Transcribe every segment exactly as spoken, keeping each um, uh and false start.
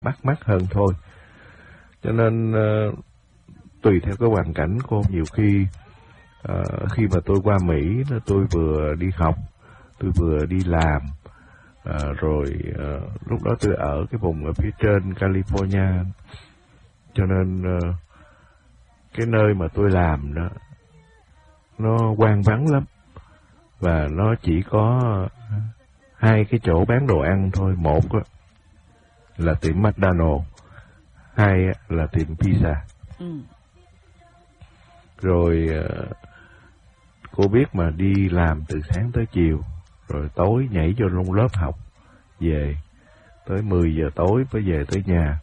bắt mắt hơn thôi. Cho nên uh, tùy theo cái hoàn cảnh cô, nhiều khi uh, khi mà tôi qua Mỹ, tôi vừa đi học, tôi vừa đi làm, uh, rồi uh, lúc đó tôi ở cái vùng ở phía trên California, cho nên uh, cái nơi mà tôi làm đó nó hoang vắng lắm, và nó chỉ có hai cái chỗ bán đồ ăn thôi. Một là tiệm McDonald's, hai là tiệm pizza. Ừ. Rồi cô biết mà đi làm từ sáng tới chiều, rồi tối nhảy vô trong lớp học, về tới mười giờ tối mới về tới nhà.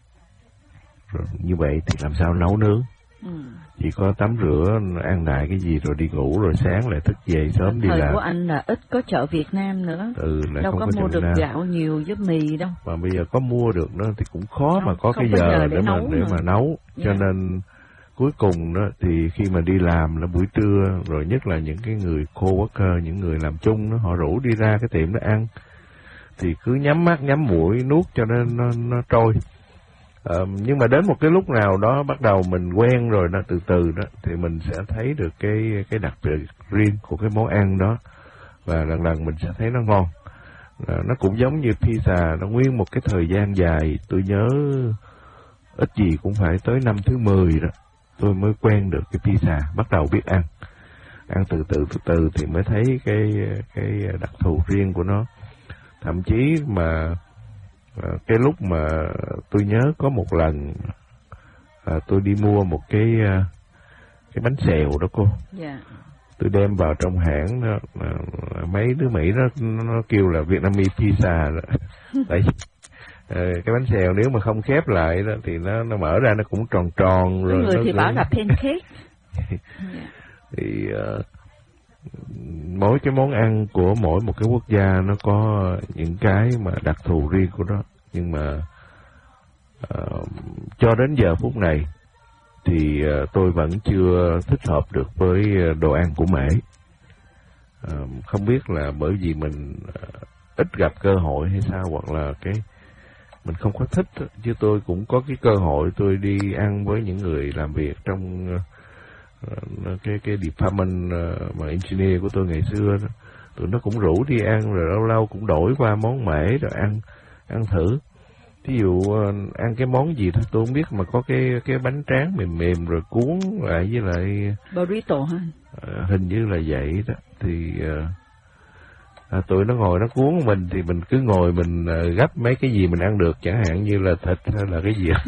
Rồi như vậy thì làm sao nấu nướng? Ừ. Chỉ có tắm rửa, ăn đại cái gì rồi đi ngủ, rồi sáng lại thức dậy sớm đi làm. Thời của anh là ít có chợ Việt Nam nữa, ừ, đâu không có, có mua được Nam. Gạo nhiều với mì đâu. Mà bây giờ có mua được đó thì cũng khó, không, mà có cái giờ, giờ để, để mà nấu để mà nấu. Yeah. Cho nên cuối cùng đó thì khi mà đi làm là buổi trưa, rồi nhất là những cái người co-worker, những người làm chung đó, họ rủ đi ra cái tiệm đó ăn, thì cứ nhắm mắt nhắm mũi nuốt cho nên nó nó trôi. Ờ, nhưng mà đến một cái lúc nào đó bắt đầu mình quen rồi đó, từ từ đó thì mình sẽ thấy được cái cái đặc biệt riêng của cái món ăn đó, và lần lần mình sẽ thấy nó ngon. À, nó cũng giống như pizza, nó nguyên một cái thời gian dài, tôi nhớ ít gì cũng phải tới năm thứ mười đó tôi mới quen được cái pizza, bắt đầu biết ăn. Ăn từ từ từ từ thì mới thấy cái cái đặc thù riêng của nó. Thậm chí mà à, cái lúc mà tôi nhớ có một lần à, tôi đi mua một cái cái bánh xèo đó cô. Yeah. Tôi đem vào trong hãng đó, à, mấy đứa Mỹ nó, nó kêu là Vietnamese pizza đó. Tại à, cái bánh xèo nếu mà không khép lại đó thì nó nó mở ra nó cũng tròn tròn rồi. Người nó thì bảo là pancake. Thì uh, mỗi cái món ăn của mỗi một cái quốc gia nó có những cái mà đặc thù riêng của nó, nhưng mà uh, cho đến giờ phút này thì uh, tôi vẫn chưa thích hợp được với đồ ăn của Mễ. Uh, không biết là bởi vì mình uh, ít gặp cơ hội hay sao, hoặc là cái mình không có thích, chứ tôi cũng có cái cơ hội tôi đi ăn với những người làm việc trong uh, cái cái department mà engineer của tôi ngày xưa đó. Tụi nó cũng rủ đi ăn, rồi lâu lâu cũng đổi qua món Mễ rồi ăn ăn thử. Ví dụ ăn cái món gì thôi tôi không biết, mà có cái cái bánh tráng mềm mềm rồi cuốn lại với lại burrito hả? À, hình như là vậy đó. Thì à, tụi nó ngồi nó cuốn mình thì mình cứ ngồi mình à, gấp mấy cái gì mình ăn được, chẳng hạn như là thịt hay là cái gì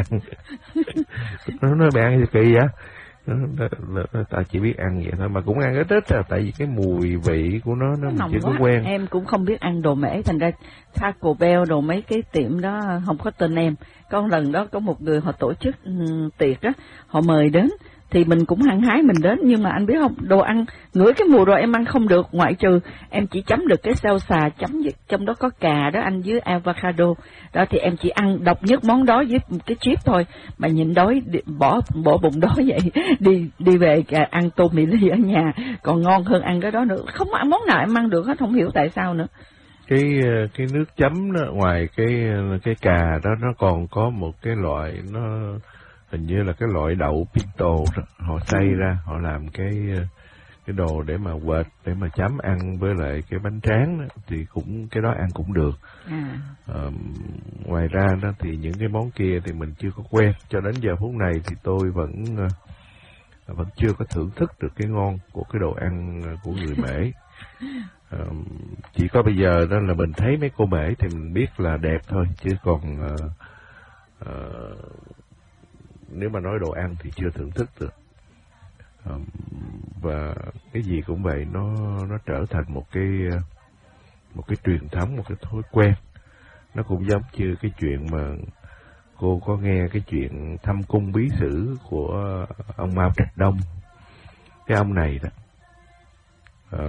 nó nói bạn ăn gì kỳ vậy. Ta chỉ biết ăn vậy thôi, mà cũng ăn ít ít à, tại vì cái mùi vị của nó nó, nó mình chưa có quen. Em cũng không biết ăn đồ Mễ, thành ra Taco Bell đồ mấy cái tiệm đó không có tên em. Có lần đó có một người họ tổ chức um, tiệc á, họ mời đến thì mình cũng hăng hái mình đến, nhưng mà anh biết không, đồ ăn ngửi cái mùi rồi em ăn không được, ngoại trừ em chỉ chấm được cái salsa chấm trong đó có cà đó anh, với avocado đó, thì em chỉ ăn độc nhất món đó với cái chip thôi, mà nhìn đói bỏ bỏ bụng đói vậy đi đi về ăn tô mì ly ở nhà còn ngon hơn ăn cái đó nữa, không ăn món nào em ăn được hết, không hiểu tại sao nữa. Cái cái nước chấm đó, ngoài cái cái cà đó nó còn có một cái loại, nó hình như là cái loại đậu pinto đó, họ xay ra họ làm cái cái đồ để mà quệt để mà chấm ăn với lại cái bánh tráng đó, thì cũng cái đó ăn cũng được. À. À, ngoài ra đó thì những cái món kia thì mình chưa có quen, cho đến giờ phút này thì tôi vẫn vẫn chưa có thưởng thức được cái ngon của cái đồ ăn của người Mễ. À, chỉ có bây giờ đó là mình thấy mấy cô Mễ thì mình biết là đẹp thôi, chứ còn à, à, nếu mà nói đồ ăn thì chưa thưởng thức được. À, và cái gì cũng vậy, nó nó trở thành một cái một cái truyền thống, một cái thói quen. Nó cũng giống như cái chuyện mà cô có nghe cái chuyện thăm cung bí sử của ông Mao Trạch Đông. Cái ông này đó à,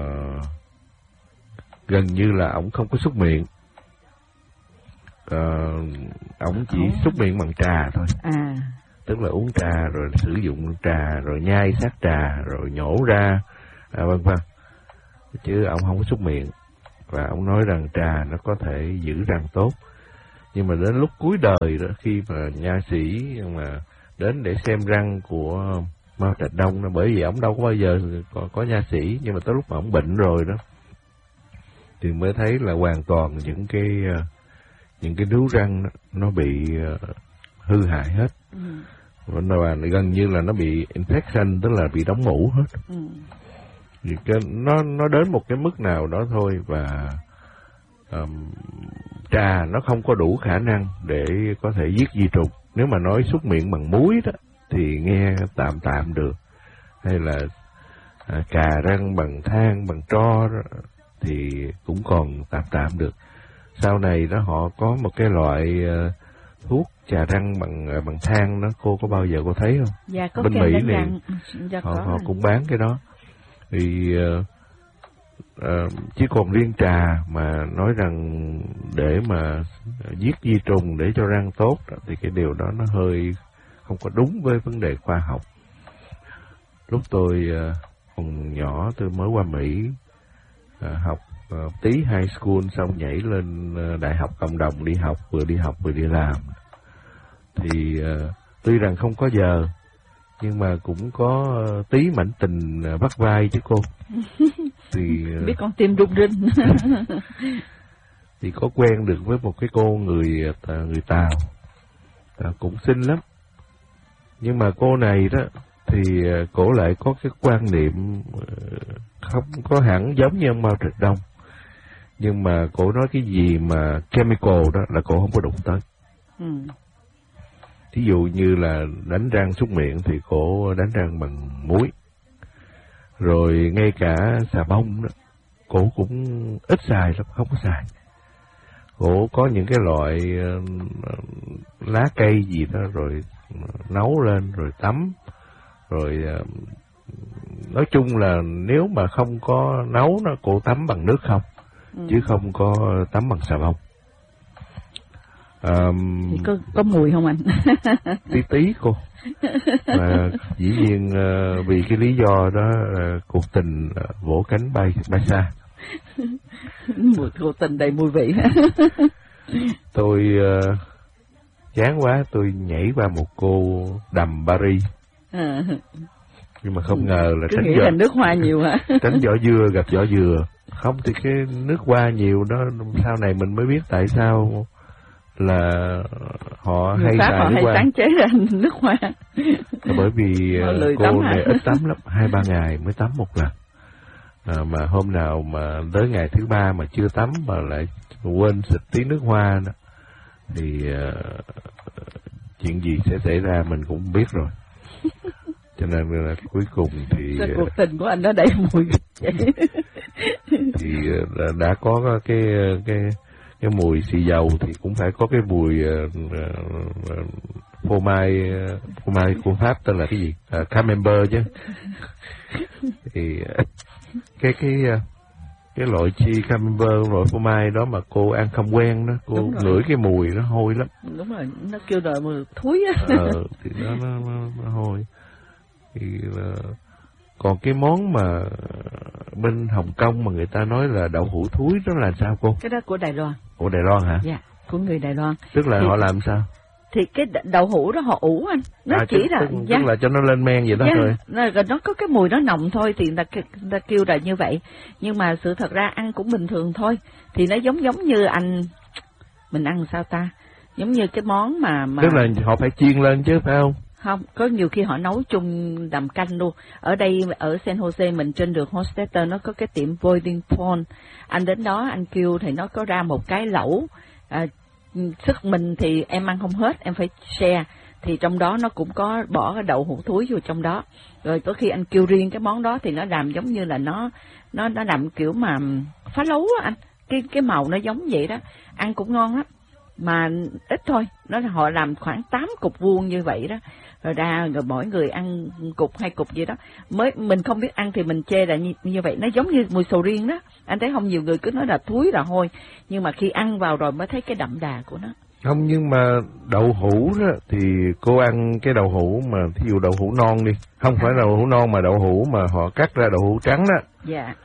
gần như là ổng không có súc miệng, à, ổng chỉ oh. súc miệng bằng trà thôi. À. Tức là uống trà rồi sử dụng trà rồi nhai sát trà rồi nhổ ra, à, vân vân, chứ ông không có súc miệng. Và ông nói rằng trà nó có thể giữ răng tốt. Nhưng mà đến lúc cuối đời đó, khi mà nha sĩ mà đến để xem răng của Mao Trạch Đông đó, bởi vì ổng đâu có bao giờ có, có nha sĩ, nhưng mà tới lúc mà ổng bệnh rồi đó thì mới thấy là hoàn toàn những cái những cái nướu răng đó, nó bị hư hại hết. Ừ. Và gần như là nó bị infection, tức là bị đóng mủ hết. Ừ. Thì cái, nó nó đến một cái mức nào đó thôi, và um, trà nó không có đủ khả năng để có thể giết vi trùng. Nếu mà nói súc miệng bằng muối đó thì nghe tạm tạm được, hay là à, cà răng bằng than, bằng tro đó, thì cũng còn tạm tạm được. Sau này đó họ có một cái loại uh, thuốc trà răng bằng uh, bằng than đó, cô có bao giờ cô thấy không? Dạ, có. Bên Mỹ này dạ, họ, có họ cũng bán cái đó. Thì uh, uh, chỉ còn riêng trà mà nói rằng để mà giết vi trùng để cho răng tốt đó, thì cái điều đó nó hơi không có đúng với vấn đề khoa học. Lúc tôi uh, còn nhỏ, tôi mới qua Mỹ uh, học uh, tí high school, xong nhảy lên uh, đại học cộng đồng đi học, vừa đi học vừa đi làm. Thì uh, tuy rằng không có giờ, nhưng mà cũng có uh, tí mảnh tình uh, bắt vai chứ cô. Thì uh, biết con tim rung rinh. Thì có quen được với một cái cô người uh, người Tàu, uh, cũng xinh lắm. Nhưng mà cô này đó thì uh, cổ lại có cái quan niệm uh, không có hẳn giống như ông Mao Trạch Đông, nhưng mà cổ nói cái gì mà chemical đó là cổ không có đụng tới. Ừ. Thí dụ như là đánh răng súc miệng thì cổ đánh răng bằng muối. Rồi ngay cả xà bông đó, cổ cũng ít xài lắm, không có xài. Cổ có những cái loại uh, lá cây gì đó rồi nấu lên rồi tắm. Rồi uh, nói chung là nếu mà không có nấu nó, cổ tắm bằng nước không, ừ. chứ không có tắm bằng xà bông. Um, thì có, có mùi không anh? Tí tí cô. Và dĩ nhiên uh, vì cái lý do đó uh, cuộc tình uh, vỗ cánh bay bay xa. Mùi cuộc tình đầy mùi vị. Tôi uh, chán quá, tôi nhảy qua một cô đầm Paris. À. Nhưng mà không ngờ là cứ tránh nghĩ vỏ, là nước hoa nhiều hả? Tránh vỏ dừa gặp vỏ dừa. Không thì cái nước hoa nhiều đó, sau này mình mới biết tại sao là họ người hay Pháp xài họ nước hay hoa. sáng chế ra nước hoa. Bởi vì cô này ít tắm lắm, hai ba ngày mới tắm một lần. À, mà hôm nào mà tới ngày thứ ba mà chưa tắm mà lại quên xịt tí nước hoa đó, thì uh, chuyện gì sẽ xảy ra mình cũng biết rồi. Cho nên là cuối cùng thì sao cuộc tình của anh nó đầy mùi vậy? Thì uh, đã có cái cái cái mùi xì dầu thì cũng phải có cái mùi uh, uh, phô mai uh, phô mai của Pháp tên là cái gì? Uh, Camembert chứ. Thì uh, cái cái uh, cái loại chi Camembert, loại phô mai đó mà cô ăn không quen đó, cô ngửi cái mùi nó hôi lắm. Đúng rồi, nó kêu đời mùi thúi á. Ờ, thì nó, nó, nó, nó hôi. Thì uh, còn cái món mà bên Hồng Kông mà người ta nói là đậu hũ thúi đó là sao cô? Cái đó của Đài Loan. Của Đài Loan hả? Dạ, của người Đài Loan. Tức là thì, họ làm sao? Thì cái đậu hũ đó họ ủ anh, nó à, chỉ tức, là tức, dạ. tức là cho nó lên men vậy đó dạ. thôi. Nó, nó có cái mùi nó nồng thôi thì người ta, người ta kêu là như vậy. Nhưng mà sự thật ra ăn cũng bình thường thôi. Thì nó giống giống như anh mình ăn sao ta? Giống như cái món mà mà tức là họ phải chiên lên chứ phải không? Không, có nhiều khi họ nấu chung đầm canh luôn. Ở đây, ở San Jose, mình trên đường Hofstadter, nó có cái tiệm Boiling Point. Anh đến đó, anh kêu thì nó có ra một cái lẩu. À, sức mình thì em ăn không hết, em phải share. Thì trong đó nó cũng có bỏ cái đậu hũ thúi vô trong đó. Rồi có khi anh kêu riêng cái món đó thì nó làm giống như là nó nó nó làm kiểu mà phá lấu á anh. Cái cái màu nó giống vậy đó, ăn cũng ngon lắm. Mà ít thôi, nó họ làm khoảng tám cục vuông như vậy đó. Rồi ra, rồi mỗi người ăn cục hai cục gì đó. Mới mình không biết ăn thì mình chê là như, như vậy, nó giống như mùi sầu riêng đó. Anh thấy không, nhiều người cứ nói là thúi là hôi, nhưng mà khi ăn vào rồi mới thấy cái đậm đà của nó. Không, nhưng mà đậu hũ đó thì cô ăn cái đậu hũ mà thí dụ đậu hũ non đi, không à. phải đậu hũ non mà đậu hũ mà họ cắt ra đậu hũ trắng đó. Dạ.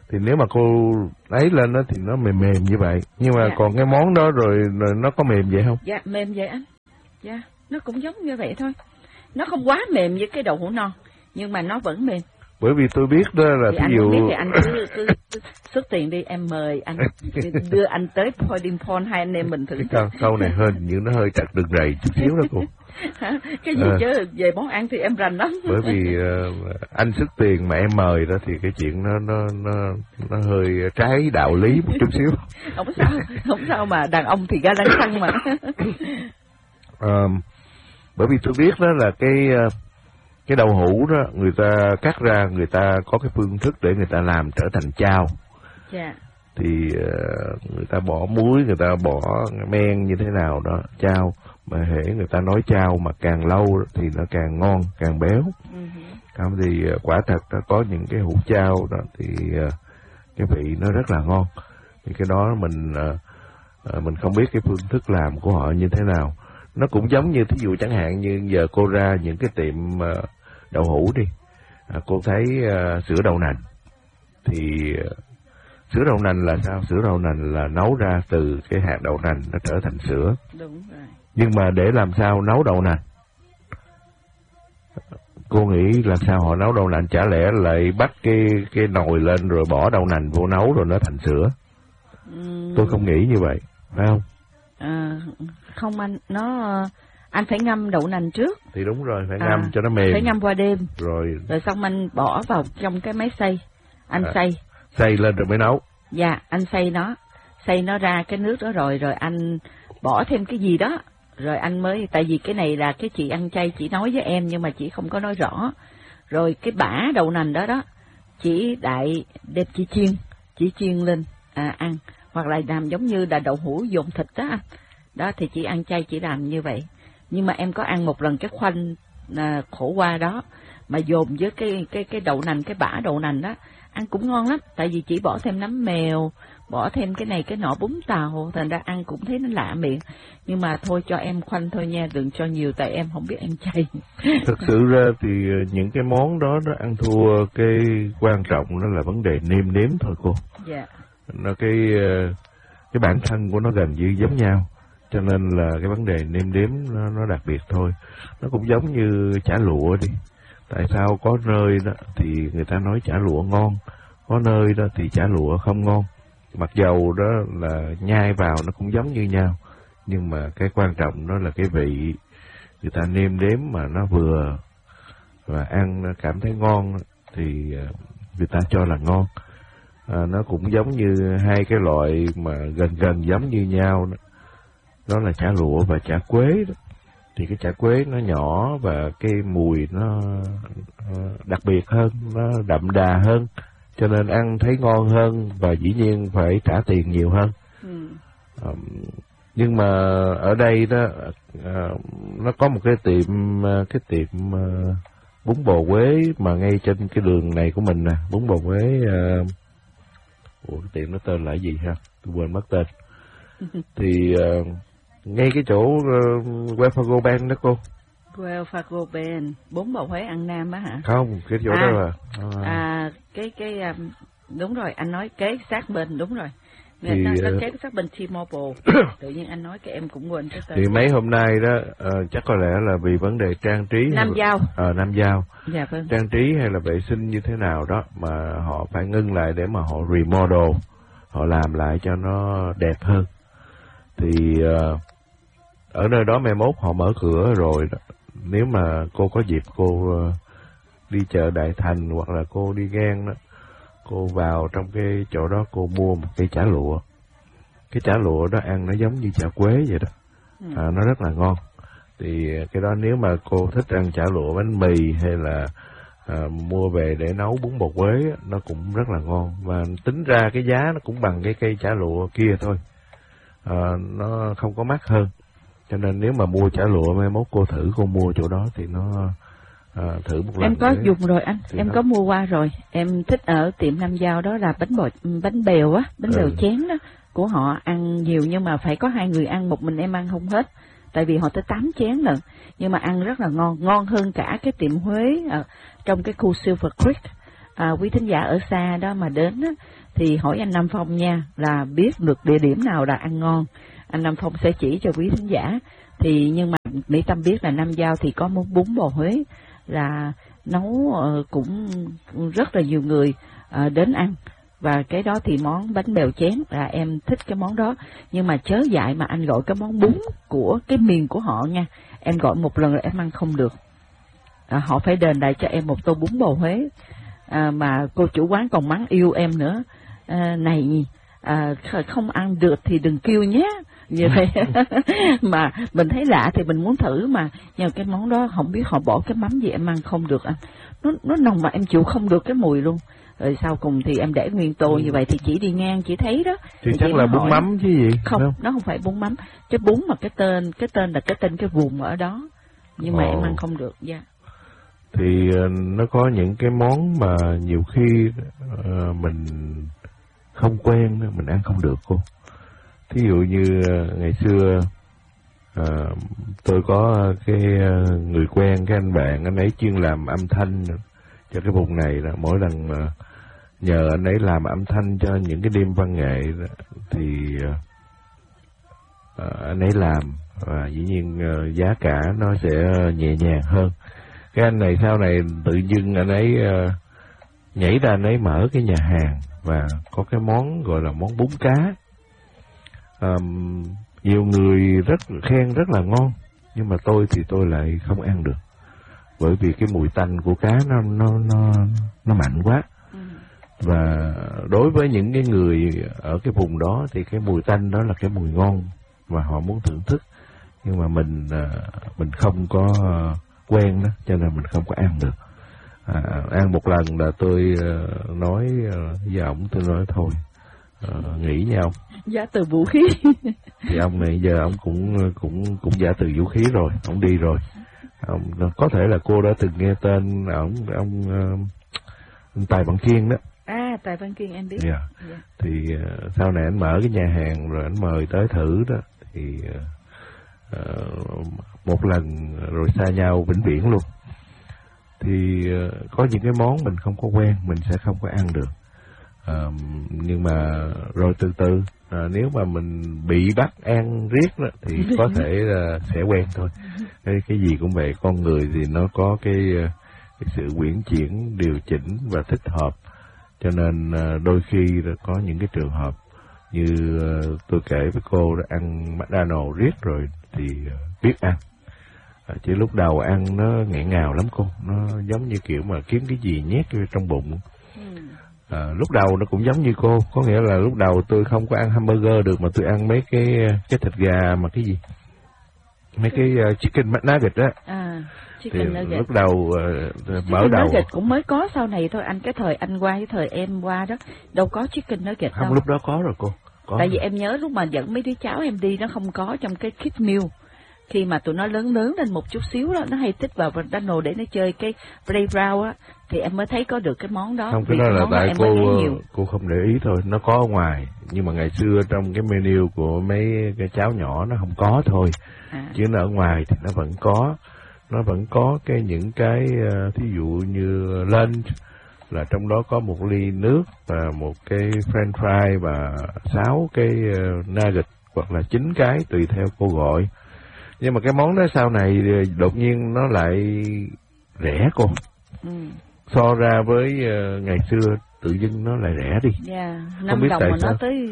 Thì nếu mà cô ấy lên đó thì nó mềm mềm như vậy. Nhưng mà dạ. còn cái món đó rồi, rồi nó có mềm vậy không? Dạ mềm vậy anh. Dạ, nó cũng giống như vậy thôi. Nó không quá mềm như cái đậu hũ non, nhưng mà nó vẫn mềm. Bởi vì tôi biết đó là thì ví anh dụ... biết thì anh cứ, cứ, cứ xuất tiền đi, em mời anh, đưa anh tới Podium Pond, hai anh em mình thử. Câu, câu này hơi như nó hơi chặt đường rầy chút xíu đó cô. Cái gì à, chứ về món ăn thì em rành lắm. Bởi vì uh, anh xuất tiền mà em mời đó thì cái chuyện nó nó nó nó hơi trái đạo lý một chút xíu. Không sao, không sao mà, đàn ông thì ga lăng xăng mà. uh, bởi vì tôi biết đó là cái uh, cái đậu hũ đó người ta cắt ra, người ta có cái phương thức để người ta làm trở thành chao. Dạ. Thì uh, người ta bỏ muối, người ta bỏ men như thế nào đó, chao. Mà hễ người ta nói chao mà càng lâu thì nó càng ngon, càng béo. Uh-huh. Thì uh, quả thật nó có những cái hũ chao đó thì uh, cái vị nó rất là ngon. Thì cái đó mình uh, uh, mình không biết cái phương thức làm của họ như thế nào. Nó cũng giống như thí dụ chẳng hạn như giờ cô ra những cái tiệm uh, đậu hũ đi, à, cô thấy uh, sữa đậu nành thì uh, sữa đậu nành là sao? Sữa đậu nành là nấu ra từ cái hạt đậu nành nó trở thành sữa. Đúng rồi. Nhưng mà để làm sao nấu đậu nành? Cô nghĩ làm sao họ nấu đậu nành? Chả lẽ lại bắt cái cái nồi lên rồi bỏ đậu nành vô nấu rồi nó thành sữa? Uhm. Tôi không nghĩ như vậy, phải không? À, không anh, nó anh phải ngâm đậu nành trước. Thì đúng rồi, phải ngâm à, cho nó mềm. Phải ngâm qua đêm. Rồi. Rồi xong anh bỏ vào trong cái máy xay. Anh à, xay. Xay lên rồi mới nấu. Dạ, anh xay nó. Xay nó ra cái nước đó rồi, rồi anh bỏ thêm cái gì đó. Rồi anh mới, tại vì cái này là cái chị ăn chay chị nói với em nhưng mà chị không có nói rõ. Rồi cái bã đậu nành đó đó, chị đại đem chị chiên, chị chiên lên à, ăn. Hoặc là làm giống như là đậu hũ dồn thịt đó anh. Đó thì chị ăn chay chị làm như vậy. Nhưng mà em có ăn một lần cái khoanh à, khổ qua đó mà dồn với cái cái cái đậu nành, cái bã đậu nành đó, ăn cũng ngon lắm. Tại vì chỉ bỏ thêm nấm mèo, bỏ thêm cái này cái nọ bún tàu, thành ra ăn cũng thấy nó lạ miệng. Nhưng mà thôi cho em khoanh thôi nha, đừng cho nhiều tại em không biết ăn chay. Thực sự ra thì những cái món đó nó ăn thua, cái quan trọng đó là vấn đề nêm nếm thôi cô. Dạ. Nó cái cái bản thân của nó gần như giống nhau, cho nên là cái vấn đề nêm nếm nó, nó đặc biệt thôi. Nó cũng giống như chả lụa đi. Tại sao có nơi đó thì người ta nói chả lụa ngon, có nơi đó thì chả lụa không ngon. Mặc dầu đó là nhai vào nó cũng giống như nhau, nhưng mà cái quan trọng đó là cái vị người ta nêm nếm mà nó vừa và ăn nó cảm thấy ngon thì người ta cho là ngon. À, nó cũng giống như hai cái loại mà gần gần giống như nhau đó, đó là chả lụa và chả quế đó. Thì cái chả quế nó nhỏ và cái mùi nó đặc biệt hơn, nó đậm đà hơn, cho nên ăn thấy ngon hơn và dĩ nhiên phải trả tiền nhiều hơn. Ừ. À, nhưng mà ở đây đó à, nó có một cái tiệm cái tiệm uh, bún bò Quế mà ngay trên cái đường này của mình nè, bún bò Quế. Uh, ủa cái tiệm nó tên là gì ha? Tôi quên mất tên. Thì uh, ngay cái chỗ uh, Wells Fargo Bank đó cô. Wells Fargo Bank, bún bò Huế ăn Nam á hả? Không, cái chỗ à, đó là à, à cái cái um, đúng rồi, anh nói kế sát bên, đúng rồi. Người thì, ta nó kế sát bên T-Mobile. Tự nhiên anh nói cái em cũng quên cái tên. Thì mấy hôm nay đó uh, chắc có lẽ là vì vấn đề trang trí Nam Giao. Ờ uh, Nam Giao. Dạ vâng. Trang trí hay là vệ sinh như thế nào đó mà họ phải ngưng lại để mà họ remodel, họ làm lại cho nó đẹp hơn. Thì uh, ở nơi đó mai mốt họ mở cửa rồi đó. Nếu mà cô có dịp cô uh, đi chợ Đại Thành hoặc là cô đi ngang đó, cô vào trong cái chỗ đó cô mua một cái chả lụa. Cái chả lụa đó ăn nó giống như chả quế vậy đó. À, nó rất là ngon. Thì cái đó nếu mà cô thích ăn chả lụa bánh mì hay là à, mua về để nấu bún bò Quế, nó cũng rất là ngon. Và tính ra cái giá nó cũng bằng cái cây chả lụa kia thôi. À, nó không có mắc hơn. Cho nên nếu mà mua chả lụa mai mốt cô thử cô mua chỗ đó thì nó à, thử một lần. Em có để... dùng rồi anh, thì em nó... có mua qua rồi. Em thích ở tiệm Nam Giao đó là bánh bò, bánh bèo á, bánh bèo ừ. chén đó của họ ăn nhiều, nhưng mà phải có hai người ăn, một mình em ăn không hết. Tại vì họ tới tám chén lận, nhưng mà ăn rất là ngon, ngon hơn cả cái tiệm Huế ở trong cái khu Silver Creek. à, quý thính giả ở xa đó mà đến á, thì hỏi anh Nam Phong nha, là biết được địa điểm nào là ăn ngon, anh Nam Phong sẽ chỉ cho quý thính giả. Thì nhưng mà Mỹ Tâm biết là Nam Giao thì có món bún bò Huế là nấu uh, cũng rất là nhiều người uh, đến ăn, và cái đó thì món bánh bèo chén là em thích cái món đó. Nhưng mà chớ dại mà anh gọi cái món bún của cái miền của họ nha, em gọi một lần là em ăn không được, à, họ phải đền lại cho em một tô bún bò Huế. À, mà cô chủ quán còn mắng yêu em nữa, à, này à, không ăn được thì đừng kêu nhé, như vậy. Mà mình thấy lạ thì mình muốn thử mà, nhưng cái món đó không biết họ bỏ cái mắm gì em ăn không được anh, nó nó nồng mà em chịu không được cái mùi luôn. Rồi sau cùng thì em để nguyên tô như vậy thì chỉ đi ngang chỉ thấy đó thì, thì chắc là bún mắm chứ gì? Không, không, nó không phải bún mắm, cái bún mà cái tên cái tên là cái tên cái vùng ở đó, nhưng mà Ồ. em ăn không được. Dạ. Yeah. Thì nó có những cái món mà nhiều khi uh, mình không quen mình ăn không được cô. Thí dụ như uh, ngày xưa uh, tôi có cái uh, người quen, cái anh bạn, anh ấy chuyên làm âm thanh cho cái vùng này là mỗi lần uh, nhờ anh ấy làm âm thanh cho những cái đêm văn nghệ đó, thì uh, uh, anh ấy làm và dĩ nhiên uh, giá cả nó sẽ nhẹ nhàng hơn. Cái anh này sau này tự dưng anh ấy uh, nhảy ra anh ấy mở cái nhà hàng và có cái món gọi là món bún cá. Um, nhiều người rất khen rất là ngon, nhưng mà tôi thì tôi lại không ăn được, bởi vì cái mùi tanh của cá nó nó nó nó mạnh quá. Và đối với những cái người ở cái vùng đó thì cái mùi tanh đó là cái mùi ngon mà họ muốn thưởng thức, nhưng mà mình uh, mình không có uh, quen đó, cho nên mình không có ăn được. À, ăn một lần là tôi uh, nói uh, với ổng, tôi nói thôi uh, nghỉ nha ông. Giả từ vũ khí. Thì ông này giờ ông cũng cũng cũng giả từ vũ khí rồi, ông đi rồi. Ông, có thể là cô đã từng nghe tên ông ông, uh, Tài Văn Kiên đó. À, Tài Văn Kiên em biết. Yeah. Yeah. Thì uh, sau này anh mở cái nhà hàng rồi anh mời tới thử đó, thì uh, một lần rồi xa nhau vĩnh viễn luôn. Thì uh, có những cái món mình không có quen mình sẽ không có ăn được. Uh, nhưng mà rồi từ từ uh, nếu mà mình bị bắt ăn riết đó, thì có thể uh, sẽ quen thôi. Cái, cái gì cũng vậy, con người thì nó có cái, cái sự uyển chuyển, điều chỉnh và thích hợp. Cho nên uh, đôi khi có những cái trường hợp như uh, tôi kể với cô đã ăn McDonald's riết rồi thì uh, biết ăn. Uh, chỉ lúc đầu ăn nó nghẹn ngào lắm cô, nó giống như kiểu mà kiếm cái gì nhét vô trong bụng. À, lúc đầu nó cũng giống như cô, có nghĩa là lúc đầu tôi không có ăn hamburger được mà tôi ăn mấy cái cái thịt gà mà cái gì, mấy cái uh, chicken nugget đó. À, chicken thì nugget. Lúc đầu uh, mở chicken đầu nugget cũng mới có sau này thôi anh, cái thời anh qua với thời em qua đó đâu có chicken nugget không đâu. Lúc đó có rồi cô. Có. Tại vì em nhớ lúc mà dẫn mấy đứa cháu em đi nó không có trong cái kids meal. Khi mà tụi nó lớn lớn lên một chút xíu đó, nó hay thích vào McDonald's để nó chơi cái playground á, thì em mới thấy có được cái món đó. Không, cái đó là tại cô cô không để ý thôi, nó có ở ngoài, nhưng mà ngày xưa trong cái menu của mấy cái cháu nhỏ nó không có thôi. À. Chứ nó ở ngoài thì nó vẫn có, nó vẫn có cái những cái thí dụ như lunch là trong đó có một ly nước và một cái french fry và sáu cái nugget hoặc là chín cái tùy theo cô gọi. Nhưng mà cái món đó sau này đột nhiên nó lại rẻ cô. Ừ. So ra với uh, ngày xưa tự dưng nó lại rẻ đi. Dạ, yeah, năm đồng mà sao? Nó tới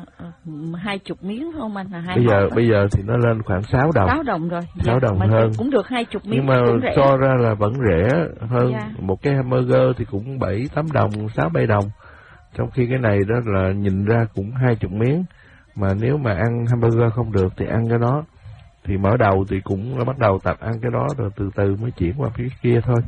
hai uh, chục miếng không anh? Là hai bây giờ bây giờ thì nó lên khoảng sáu đồng. Sáu đồng rồi. Sáu dạ, đồng hơn. Cũng được hai chục miếng. Nhưng mà so ra là vẫn rẻ hơn. Yeah. Một cái hamburger thì cũng bảy tám đồng, sáu bảy đồng. Trong khi cái này đó là nhìn ra cũng hai chục miếng. Mà nếu mà ăn hamburger không được thì ăn cái đó. Thì mở đầu thì cũng bắt đầu tập ăn cái đó rồi từ từ mới chuyển qua phía kia thôi.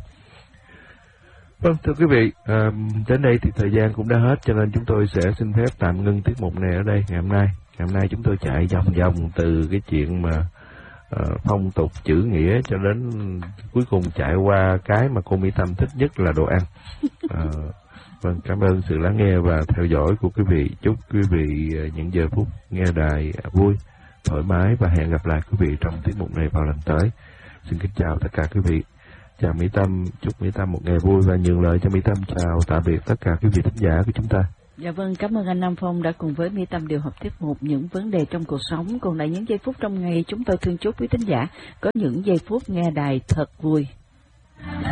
Vâng, thưa quý vị, à, đến đây thì thời gian cũng đã hết, cho nên chúng tôi sẽ xin phép tạm ngưng tiết mục này ở đây ngày hôm nay. Ngày hôm nay chúng tôi chạy vòng vòng từ cái chuyện mà à, phong tục chữ nghĩa cho đến cuối cùng chạy qua cái mà cô Mỹ Tâm thích nhất là đồ ăn. À, vâng, cảm ơn sự lắng nghe và theo dõi của quý vị. Chúc quý vị những giờ phút nghe đài vui, thoải mái và hẹn gặp lại quý vị trong tiết mục này vào lần tới. Xin kính chào tất cả quý vị. chào Mỹ Tâm, chúc Mỹ Tâm một ngày vui và nhường lời cho Mỹ Tâm. Chào tạm biệt tất cả quý vị thính giả của chúng ta. Dạ vâng, cảm ơn anh Nam Phong đã cùng với Mỹ Tâm điều hợp tiết mục Những Vấn Đề Trong Cuộc Sống. Còn lại những giây phút trong ngày, chúng tôi thương chúc quý thính giả có những giây phút nghe đài thật vui.